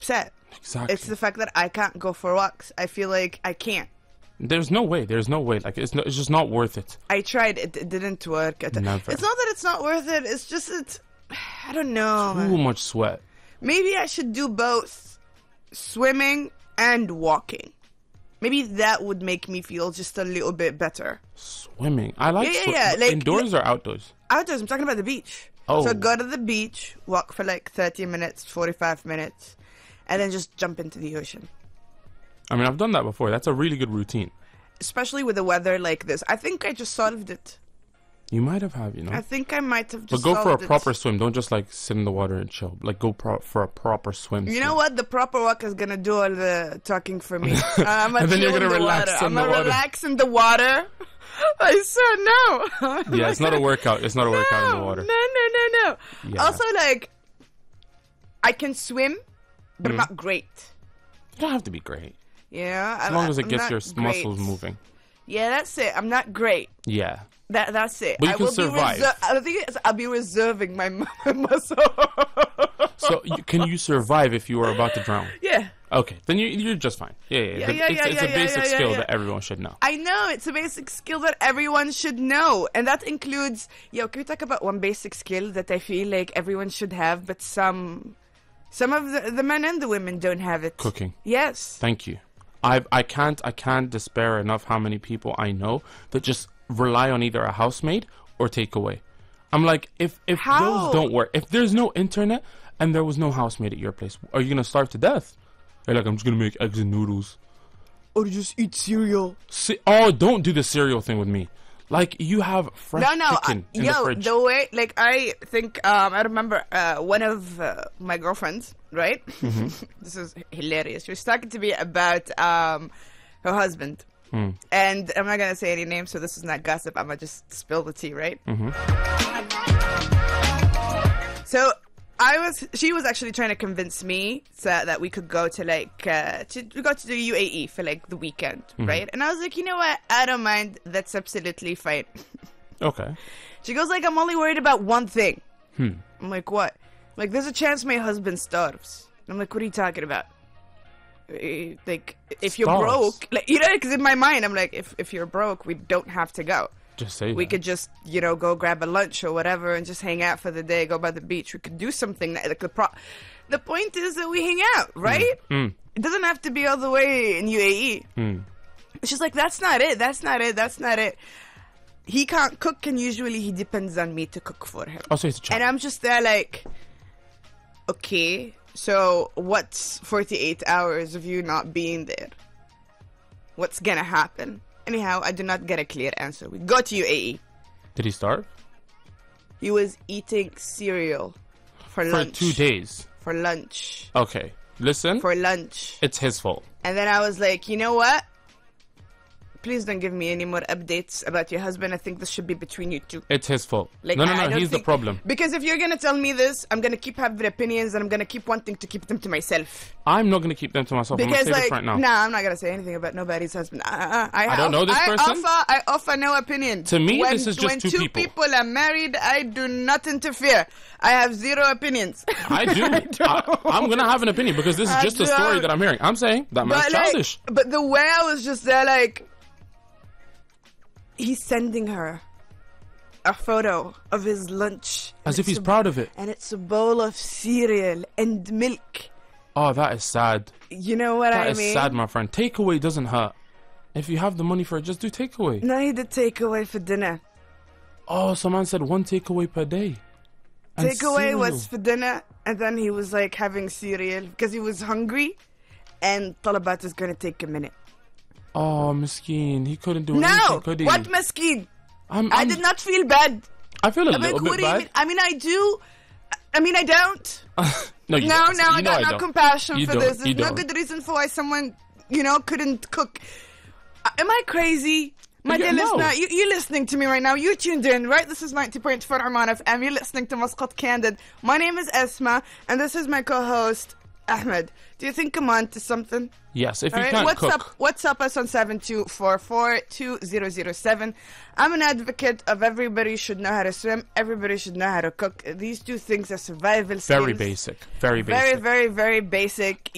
upset. Exactly. It's the fact that I can't go for walks. I feel like I can't. There's no way. Like, it's just not worth it. I tried. It didn't work. Never. It's not that it's not worth it. It's just, I don't know. Too much sweat. Maybe I should do both swimming and walking. Maybe that would make me feel just a little bit better. Swimming. I like Yeah. Like, indoors or outdoors? Outdoors. I'm talking about the beach. Oh. So go to the beach, walk for like 30 minutes, 45 minutes, and then just jump into the ocean. I mean, I've done that before. That's a really good routine. Especially with the weather like this. I think I just solved it. You might have, you know. I think I might have just But go for a solved it. proper swim. Don't just like sit in the water and chill. Like go for a proper swim. You know what? The proper walk is gonna do all the talking for me. I'm And then you're gonna chill in the relax water. in I'm the gonna water. relax in the water. I said no. Yeah, it's not a workout. It's not a workout in the water. No. Yeah. Also, like, I can swim, but I'm not great. You don't have to be great. Yeah, As long as it I'm gets not your great. muscles moving. Yeah, that's it. I'm not great. Yeah. That's it. But you I can will survive. I think I'll be reserving my muscle. So can you survive if you were about to drown? Yeah. Okay, then you're just fine. Yeah. It's a basic skill that everyone should know. I know, it's a basic skill that everyone should know. And that includes, can we talk about one basic skill that I feel like everyone should have, but some of the men and the women don't have it? Cooking. Yes. Thank you. I can't despair enough how many people I know that just rely on either a housemaid or takeaway. I'm like, if How? those don't work, if there's no internet and there was no housemaid at your place, are you gonna starve to death? You're like, I'm just gonna make eggs and noodles. Or just eat cereal. Don't do the cereal thing with me. Like, you have fresh chicken in the fridge. The way, like, I think, I remember one of my girlfriends, right? Mm-hmm. This is hilarious. She was talking to me about her husband. And I'm not going to say any names, so this is not gossip. I'm going to just spill the tea, right? So she was actually trying to convince me that we could go to we go to the UAE for like the weekend, right? And I was like, you know what? I don't mind. That's absolutely fine. Okay. She goes like, I'm only worried about one thing. I'm like, what? Like, there's a chance my husband starves. I'm like, what are you talking about? Like, if you're Starves? broke, like, you know, because in my mind, I'm like, if you're broke, we don't have to go. Just say We that. could just, go grab a lunch or whatever and just hang out for the day, go by the beach. We could do something. The point is that we hang out, right? It doesn't have to be all the way in UAE. She's like, that's not it. He can't cook, and usually he depends on me to cook for him. Oh, so it's a child. And I'm just there like, okay, so what's 48 hours of you not being there? What's gonna happen? Anyhow, I do not get a clear answer. We go to UAE. Did he starve? He was eating cereal for lunch. For 2 days. For lunch. Okay. Listen, For lunch. it's his fault. And then I was like, you know what? Please don't give me any more updates about your husband. I think this should be between you two. It's his fault. Like, No, I don't he's the think- problem. Because if you're going to tell me this, I'm going to keep having opinions and I'm going to keep wanting to keep them to myself. I'm not going to keep them to myself. I'm Because, going to say like, this right now. nah, I'm not going to say anything about nobody's husband. I don't know this person. I offer no opinion. To me, when, this is just when two people. are married, I do not interfere. I have zero opinions. I do. I'm going to have an opinion because this is I just a story don't. that I'm hearing. I'm saying that man's But, like, childish. but the way I was just there, like, he's sending her a photo of his lunch. As and if he's it's a- proud of it. And it's a bowl of cereal and milk. Oh, that is sad. You know what That I is mean? sad, my friend. Takeaway doesn't hurt. If you have the money for it, just do takeaway. No, he did takeaway for dinner. Oh, someone said 1 takeaway per day. And Takeaway was cereal. for dinner, and then he was like having cereal because he was hungry, and Talabat is gonna take a minute. Oh, miskeen. He couldn't do anything, No! could he? What maskeen? I I did not feel bad. I feel a I'm like, little what bit do you bad. mean? I mean, I do. I mean, I don't. No, you No, don't. no, You I know got no don't. compassion You for don't. this. You There's no don't. good reason for why someone, couldn't cook. Am I crazy? My Yeah, dear no. listener, you're listening to me right now. You tuned in, right? This is 90.4 Oman FM. You're listening to Muscat Candid. My name is Esma, and this is my co-host, Ahmed. Do you think I'm on to something? Yes, if All you right, can't what's cook. up? What's up? Us on 7244-2007. I'm an advocate of everybody should know how to swim. Everybody should know how to cook. These two things are survival skills. Very basic. Very basic. Very, very, very basic.